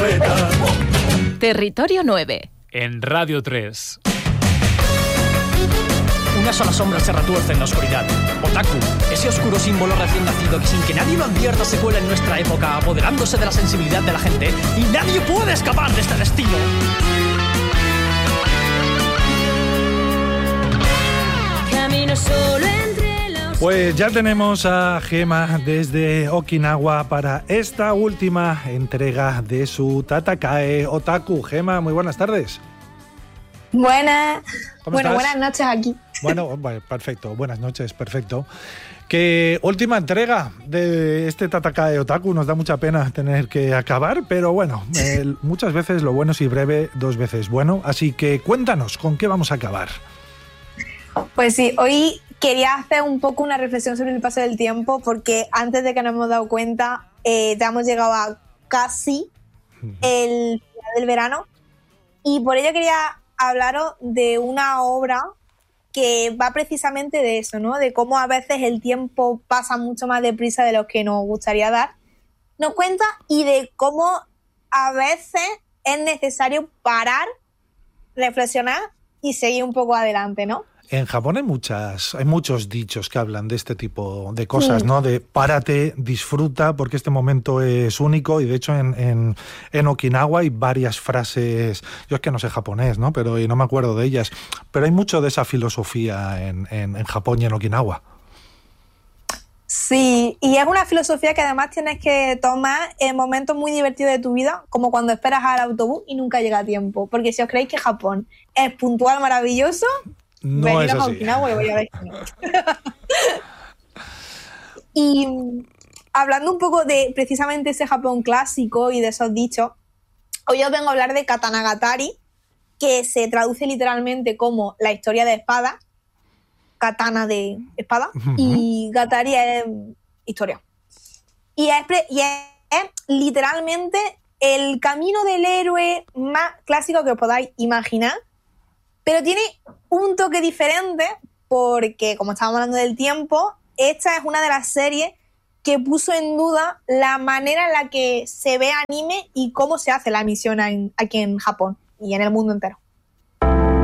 profeta. Territorio 9. En Radio 3. Una sola sombra se retuerce en la oscuridad. Otaku, ese oscuro símbolo recién nacido que sin que nadie lo advierta se cuela en nuestra época, apoderándose de la sensibilidad de la gente, y nadie puede escapar de este destino. Camino solo entre los... Pues ya tenemos a Gema desde Okinawa para esta última entrega de su Tatakae Otaku. Gema, muy buenas tardes. Buenas. ¿Cómo estás? Buenas noches aquí. Bueno, perfecto. Buenas noches, perfecto. Que última entrega de este Tatakae Otaku. Nos da mucha pena tener que acabar, pero bueno, muchas veces lo bueno es breve, dos veces bueno. Así que cuéntanos, ¿con qué vamos a acabar? Pues sí, hoy quería hacer un poco una reflexión sobre el paso del tiempo, porque antes de que nos hemos dado cuenta, ya hemos llegado a casi el final del verano, y por ello quería hablaros de una obra que va precisamente de eso, ¿no? De cómo a veces el tiempo pasa mucho más deprisa de lo que nos gustaría darnos cuenta, y de cómo a veces es necesario parar, reflexionar y seguir un poco adelante, ¿no? En Japón hay muchos dichos que hablan de este tipo de cosas, ¿no? De párate, disfruta, porque este momento es único. Y de hecho en Okinawa hay varias frases, yo es que no sé japonés, ¿no? Pero y no me acuerdo de ellas, pero hay mucho de esa filosofía en Japón y en Okinawa. Sí, y es una filosofía que además tienes que tomar en momentos muy divertidos de tu vida, como cuando esperas al autobús y nunca llega a tiempo. Porque si os creéis que Japón es puntual, maravilloso, no es veniros a así. Okinawa y voy a ver. Y hablando un poco de precisamente ese Japón clásico y de esos dichos, hoy os vengo a hablar de Katanagatari, que se traduce literalmente como la historia de espada, katana de espada, y Gatari es historia. Y es literalmente el camino del héroe más clásico que os podáis imaginar, pero tiene un toque diferente porque, como estábamos hablando del tiempo, esta es una de las series que puso en duda la manera en la que se ve anime y cómo se hace la emisión aquí en Japón y en el mundo entero.